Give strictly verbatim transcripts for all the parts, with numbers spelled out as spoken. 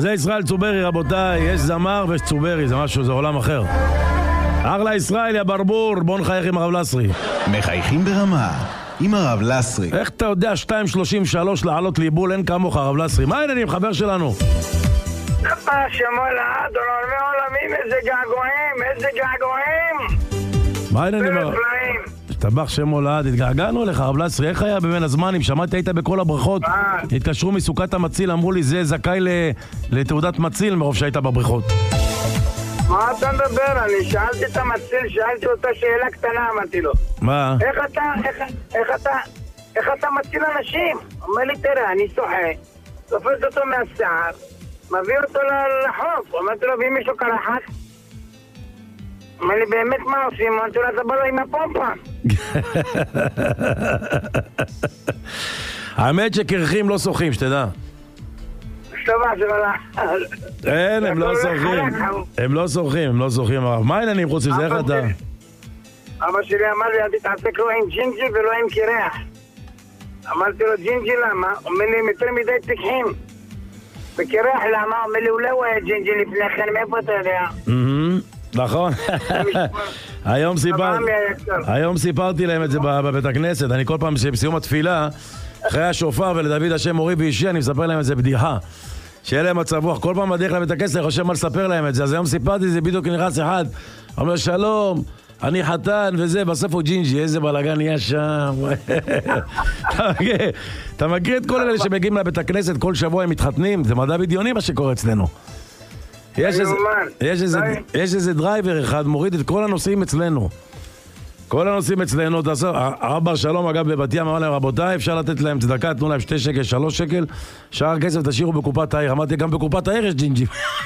אז זה ישראל צוברי, רבותיי, יש זמר ויש צוברי, זה משהו, זה עולם אחר. אחלה ישראל, יא ברבור, בוא נחייך עם הרב לסרי. מחייכים ברמה, עם הרב לסרי. איך אתה יודע שתיים שלושים ושלוש לעלות ליבול, אין כמוך הרב לסרי? מה העניינים, חבר שלנו? מה שמולה, דולר ועולמים, איזה געגועים, איזה געגועים. מה העניינים הרב? השתבח שם הולד, התגעגענו לך הרב לסרי, איך היה בין הזמנים? שמעתי היית בכל הבריכות, התקשרו מסוכת המציל, אמרו לי זה זכאי לתעודת מציל מרוב שהיית בבריכות. מה אתה מדבר? אני שאלתי את המציל, שאלתי אותה שאלה קטנה, אמרתי לו. מה? איך אתה, איך, איך אתה, איך אתה מציל אנשים? אומר לי, תראה, אני שוחה, תופס אותו מהשיער, מביא אותו לחוף, אמרתי לו, ואם יש לו קרחת? אומר לי, באמת מה עושים? אמרתי לו, אתה בא לו עם הפומפה. האמת שקרחים לא שוחים, שתדע. טובה, זה מלא. אין, הם לא שוחים. הם לא שוחים, הם לא שוחים. מה העניינים חוץ מזה? איך אתה? אבא שלי אמר לי, אל תתעסק לא עם ג'ינג'י ולא עם קירח. אמרתי לו, ג'ינג'י למה? אומר לי, יותר מדי תקחים. וקירח למה? אומר לי, אולי הוא היה ג'ינג'י לפני כן, מאיפה אתה יודע? נכון. היום סיפרתי היום סיפרתי להם את זה בבית הכנסת. אני כל פעם שבסיום התפילה אחרי השופר ולדוד השם מורי ואישי אני מספר להם את זה בדיחה שיהיה להם מצב רוח. כל פעם בדרך לבית הכנסת אני חושב מה לספר להם את זה. אז היום סיפרתי זה בדיוק נכנס אחד אומר שלום אני חתן וזה, בסוף הוא ג'ינג'י, איזה בלגן נהיה שם. אתה מכיר את כל אלה שמגיעים לבית הכנסת כל שבוע הם מתחתנים? זה מדע בדיוני מה שקורה אצלנו. יש איזה, יש איזה, יש איזה דרייבר אחד מוריד את כל הנושאים אצלנו. כל הנושאים אצלנו, הרב בר שלום אגב בבת ים אמר להם רבותיי אפשר לתת להם צדקה, תנו להם שתי שקל, שלוש שקל, שאר כסף תשאירו בקופת העיר. אמרתי גם בקופת העיר יש ג'ינג'י.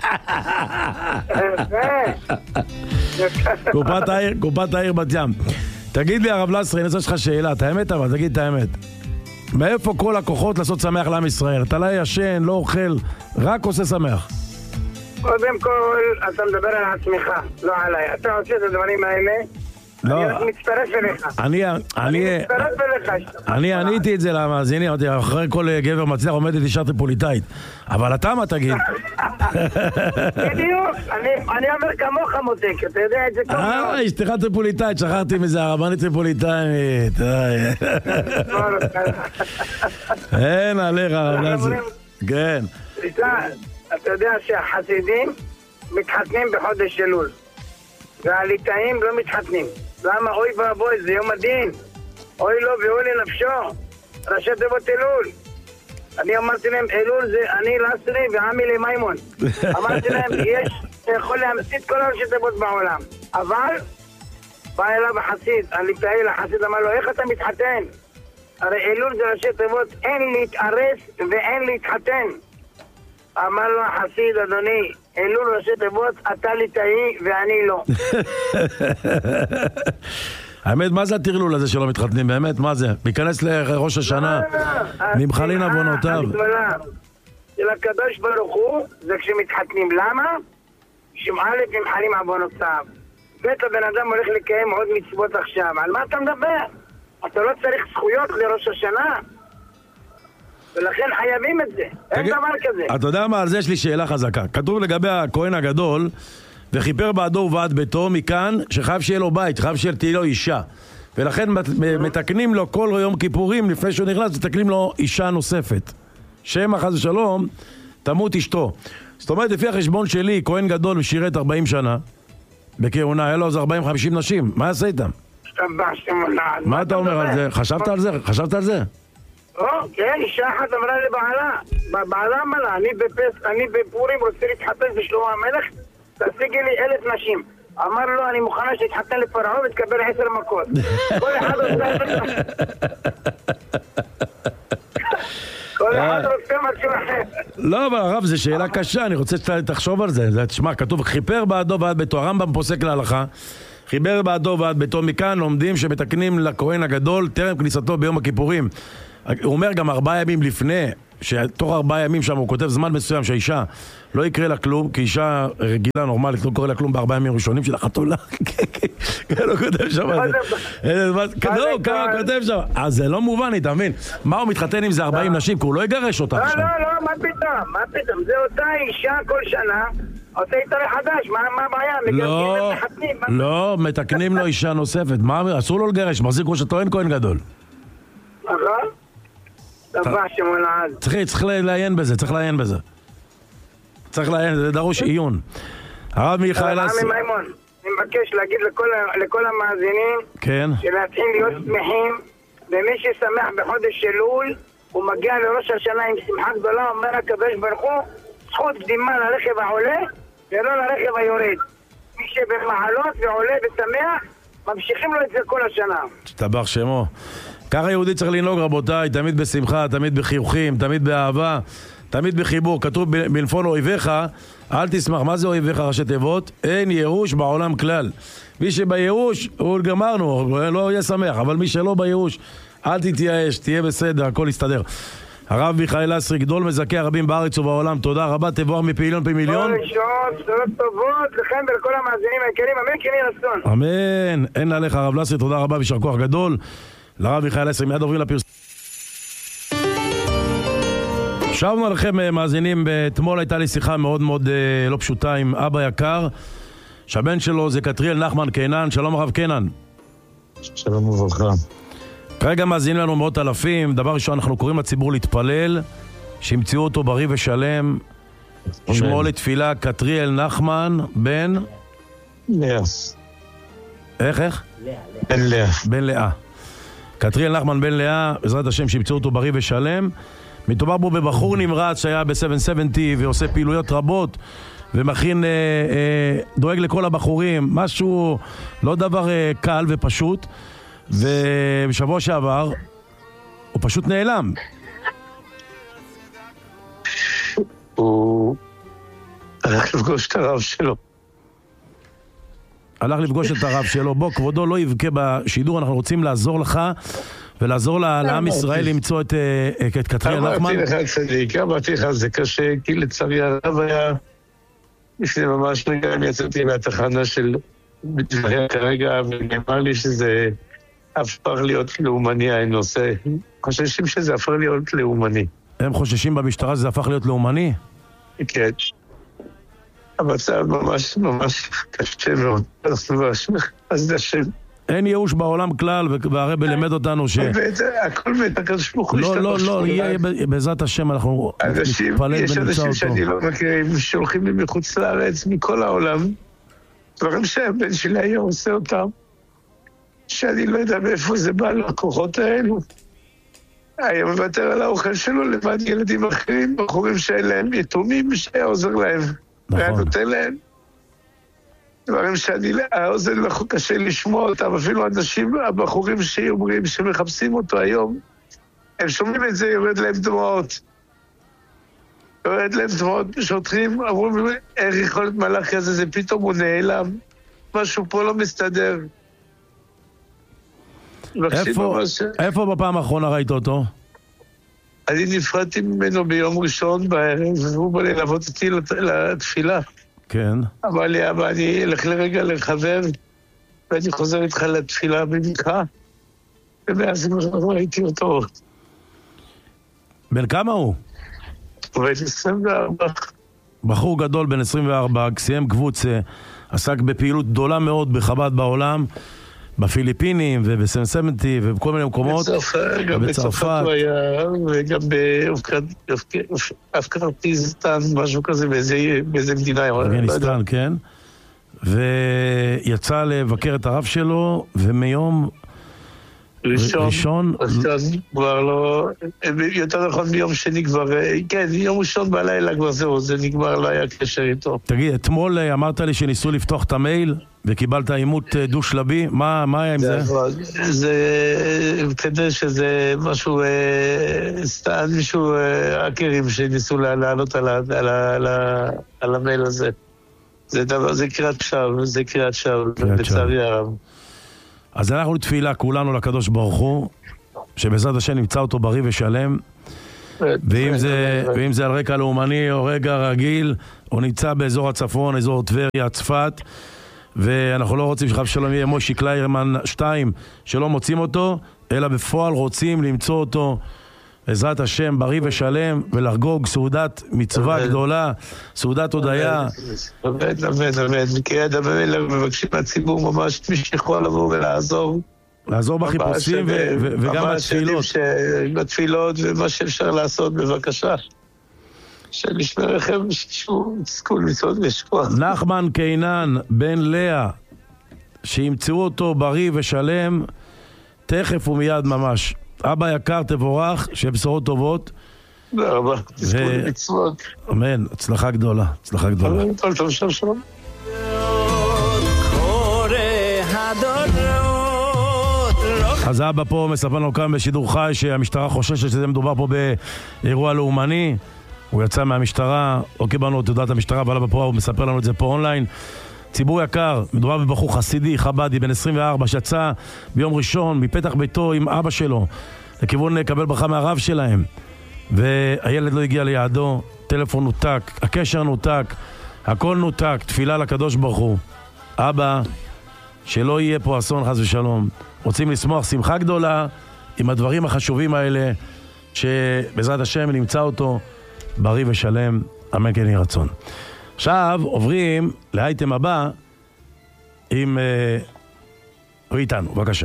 קופת העיר, קופת העיר בת ים. תגיד לי הרב לסרי, אני רוצה שלך שאלה, את האמת אבל, תגיד את האמת. מאיפה כל הכוחות לעשות שמח לעם ישראל? אתה לא ישן, לא אוכל, רק עושה שמח. קודם כל, אתה מדבר על עצמך, לא עליי. אתה עושה את הדברים האלה, אני מצטרף אליך. אני מצטרף אליך. אני עניתי את זה למאזינים, אחרי כל גבר מצליח עומדת אישה טריפוליטאית. אבל אתה מה תגיד? בדיוק, אני אומר כמוך מותק, אתה יודע את זה טוב מאוד. אה, אשתך טריפוליטאית, שכחתי מזה, הרבנית טריפוליטאית. אין עליך, הרב לסרי. כן. אתה יודע שהחסידים מתחתנים בחודש אלול והליטאים לא מתחתנים. למה? אוי ואבוי, זה יום הדין. אוי לו ואוי לנפשו. ראשי תיבות אלול. אני אמרתי להם, אלול זה אני לסרי ועמי למימון. אמרתי להם, יש, אתה יכול להמציא את כל ראשי תיבות בעולם. אבל בא אליו החסיד, הליטאי לחסיד אמר לו, איך אתה מתחתן? הרי אלול זה ראשי תיבות, אין להתארס ואין להתחתן. אמר לו החסיד, אדוני, אלול ראשי תיבות, אתה ליטאי ואני לא. האמת, מה זה הטרלול הזה שלא מתחתנים? באמת, מה זה? להיכנס לראש השנה, נמחלין עוונותיו. הגדולה של הקדוש ברוך הוא זה כשמתחתנים. למה? שמעלה נמחלים עוונותיו. בית הבן אדם הולך לקיים עוד מצוות עכשיו. על מה אתה מדבר? אתה לא צריך זכויות לראש השנה. ולכן חייבים את זה, אין דבר כזה. אתה יודע מה, על זה יש לי שאלה חזקה. כתוב לגבי הכהן הגדול, וכיפר בעדו ובעד ביתו, מכאן שחייב שיהיה לו בית, חייב שתהיה לו אישה. ולכן מתקנים לו כל יום כיפורים, לפני שהוא נכנס, מתקנים לו אישה נוספת. שמא חס ושלום, תמות אשתו. זאת אומרת, לפי החשבון שלי, כהן גדול ושירת ארבעים שנה, בכהונה, היה לו אז ארבעים חמישים נשים, מה יעשה איתם? מה אתה אומר על זה? חשבת על זה? חשבת על זה? או, כן, אישה אחת אמרה לבעלה, בעלה אמרה, אני בפורים רוצה להתחתן בשלמה המלך, תשיגי לי אלף נשים. אמר לו, אני מוכנה שתתחתן לפרעה ותקבל עשר מכות. כל אחד רוצה כל אחד רוצה משהו אחר. לא, אבל הרב, זו שאלה קשה, אני רוצה שתחשוב על זה. תשמע, כתוב, חיפר בעדו ועד ביתו, הרמב"ם פוסק להלכה, חיבר בעדו ועד ביתו, מכאן לומדים שמתקנים לכהן הגדול טרם כניסתו ביום הכיפורים. הוא אומר גם ארבעה ימים לפני, שתוך ארבעה ימים שם הוא כותב זמן מסוים שהאישה לא יקרה לה כלום, כי אישה רגילה, נורמלית, לא קורה לה כלום בארבעה ימים ראשונים של החתולה. לא כותב שם. לא, כמה כותב שם. אז זה לא מובן, אתה מבין? מה הוא מתחתן עם זה ארבעים נשים? כי הוא לא יגרש אותה. לא, לא, לא, מה פתאום? מה פתאום? זה אותה אישה כל שנה, עושה איתה לחדש, מה הבעיה? לא, לא, מתקנים לו אישה נוספת. מה, אסור לו לגרש, מחזיק כמו שטוען כהן גדול. נכון? דבר שמונעד. צריך לעיין בזה, צריך לעיין בזה. צריך לעיין, זה דרוש עיון. הרב מיכאל אסרי. הרב מימון, אני מבקש להגיד לכל המאזינים, כן. שלהתחיל להיות שמחים, ומי ששמח בחודש אלול, הוא מגיע לראש השנה עם שמחה גדולה, אומר הקדוש ברוך הוא, זכות קדימה לרכב העולה, ולא לרכב היורד. מי שבמעלות ועולה ושמח, ממשיכים לו את זה כל השנה. שתבח שמו. ככה יהודי צריך לנהוג, רבותיי, תמיד בשמחה, תמיד בחיוכים, תמיד באהבה, תמיד בחיבור. כתוב בנפול אויביך, אל תשמח. מה זה אויביך ראשי תיבות? אין ייאוש בעולם כלל. מי שבייאוש, הוא גמרנו, לא יהיה שמח, אבל מי שלא בייאוש, אל תתייאש, תהיה בסדר, הכל יסתדר. הרב מיכאל אסרי, גדול מזכה הרבים בארץ ובעולם, תודה רבה, תבואר מפעיליון פי מיליון. כל שעות, שעות טובות לכם ולכל המאזינים היקרים, אמן כן יהי רצון. אמן, אין עליך הרב לסרי, תודה רבה ויישר כוח גדול. לרב מיכאל אסרי, מיד עוברים לפרסום. שבנו לכם מאזינים, אתמול הייתה לי שיחה מאוד מאוד אה, לא פשוטה עם אבא יקר, שהבן שלו זה קטריאל נחמן קינן. שלום הרב קינן. שלום וברכה. כרגע מאזינים לנו מאות אלפים. דבר ראשון, אנחנו קוראים לציבור להתפלל שימצאו אותו בריא ושלם. שמו לתפילה קטריאל נחמן בן לאה. איך איך? בן לאה. בן לאה. קטריאל נחמן בן לאה, בעזרת השם שימצאו אותו בריא ושלם. מדובר בו בבחור נמרץ שהיה ב-שבע שבעים ועושה פעילויות רבות ומכין, אה, אה, דואג לכל הבחורים, משהו לא דבר אה, קל ופשוט. ובשבוע שעבר הוא פשוט נעלם. הוא הלך לפגוש את הרב שלו. הלך לפגוש את הרב שלו. בוא, כבודו לא יבכה בשידור, אנחנו רוצים לעזור לך ולעזור לעם ישראל למצוא את קטריאל נחמן. אמרתי לך צדיק, אמרתי לך, זה קשה, כי לצערי הרב היה לפני ממש רגע, אני יצאתי מהתחנה של בדבריה כרגע, ונאמר לי שזה הפך להיות לאומני הנושא. חוששים שזה הפך להיות לאומני. הם חוששים במשטרה שזה הפך להיות לאומני? כן. המצב ממש ממש קשה מאוד. אז זה השם. אין ייאוש בעולם כלל, והרב לימד אותנו ש... הכל מת, הקדוש ברוך הוא. לא, לא, לא, יהיה בעזרת השם, אנחנו נתפלל ונמצא אותו. יש אנשים שאני לא מכירים, שהולכים לי מחוץ לארץ, מכל העולם, דברים שהבן שלי היום עושה אותם, שאני לא יודע מאיפה זה בא לכוחות האלו. היה מוותר על האוכל שלו לבד ילדים אחרים, בחורים שאין להם יתומים, שהיה עוזר להם. והיה נותן להם. דברים שאני, האוזן לא קשה לשמוע אותם, אפילו אנשים, הבחורים שאומרים, שמחפשים אותו היום, הם שומעים את זה, יורד להם דמעות. יורד להם דמעות, שוטרים, אמרו, איך יכול להיות מלאך כזה, זה פתאום הוא נעלם. משהו פה לא מסתדר. איפה, איפה בפעם האחרונה ראית אותו? אני נפרדתי ממנו ביום ראשון בערב, והוא בא ללוות אותי לתפילה. כן. אמר לי, אבא, אני אלך לרגע לחבר, ואני חוזר איתך לתפילה במנחה, ומאז כבר ראיתי אותו. בן כמה הוא? הוא בן עשרים וארבע. בחור גדול, בן עשרים וארבע, סיים קבוצה, עסק בפעילות גדולה מאוד בחב"ד בעולם, בפיליפינים ובסמסמנטי ובכל מיני מקומות. גם בצרפת הוא היה, וגם באפגניסטן, משהו כזה, באיזה מדינה. אפגניסטן, כן. ויצא לבקר את הרב שלו, ומיום ראשון... כבר לא... יותר נכון מיום שני כבר... כן, יום ראשון בלילה כבר זהו, זה נגמר, לא היה קשר איתו. תגיד, אתמול אמרת לי שניסו לפתוח את המייל, וקיבלת אימות דו-שלבי, מה, מה היה עם זה? זה כדי שזה משהו, סתם מישהו אקרים שניסו לעלות על, על, על, על המייל הזה. זה דבר, זה קריאת שווא, זה קריאת שווא, לצערי הרב. אז אנחנו לתפילה כולנו לקדוש ברוך הוא, שבעזרת השם נמצא אותו בריא ושלם, ואם זה, ואם זה על רקע לאומני או רגע רגיל, הוא נמצא באזור הצפון, אזור טבריה, צפת, ואנחנו לא רוצים שחב שלום יהיה מושי קליירמן שתיים שלא מוצאים אותו, אלא בפועל רוצים למצוא אותו בעזרת השם בריא ושלם, ולחגוג סעודת מצווה גדולה, סעודת הודיה. אמן, אמן, אמן. מקרה הדבר אלה מבקשים מהציבור ממש מי שיכול לבוא ולעזור. לעזור בחיפושים וגם בתפילות. בתפילות ומה שאפשר לעשות, בבקשה. שנשמע לכם, שתשמעו, תזכו למצוות לשכוח. נחמן קינן, בן לאה, שימצאו אותו בריא ושלם, תכף ומיד ממש. אבא יקר, תבורך, שיהיה בשורות טובות. תודה רבה, תזכו למצוות. אמן, הצלחה גדולה, הצלחה גדולה. אמן, טוב, טוב, שלום, שלום. אז אבא פה מספר לנו כאן בשידור חי שהמשטרה חוששת שזה מדובר פה באירוע לאומני. הוא יצא מהמשטרה, לא קיבלנו את תעודת המשטרה, אבל אבא פה הוא מספר לנו את זה פה אונליין. ציבור יקר, מדובר בבחור חסידי, חבדי, בן עשרים וארבע, שיצא ביום ראשון מפתח ביתו עם אבא שלו לכיוון לקבל ברכה מהרב שלהם, והילד לא הגיע ליעדו, טלפון נותק, הקשר נותק, הכל נותק, תפילה לקדוש ברוך הוא. אבא, שלא יהיה פה אסון חס ושלום, רוצים לשמוח שמחה גדולה עם הדברים החשובים האלה, שבעזרת השם נמצא אותו בריא ושלם, אמן כן יהי רצון. עכשיו עוברים לאייטם הבא עם הוא איתנו, בבקשה.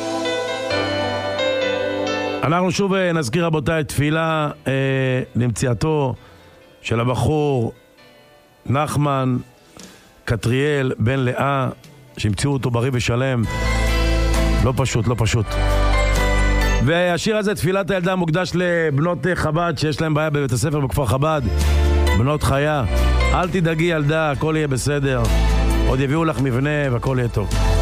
אנחנו שוב נזכיר רבותיי תפילה אה, למציאתו של הבחור נחמן קטריאל בן לאה, שהמצאו אותו בריא ושלם. לא פשוט, לא פשוט. והשיר הזה, תפילת הילדה, מוקדש לבנות חב"ד שיש להם בעיה בבית הספר בכפר חב"ד, בנות חיה. אל תדאגי ילדה, הכל יהיה בסדר, עוד יביאו לך מבנה והכל יהיה טוב.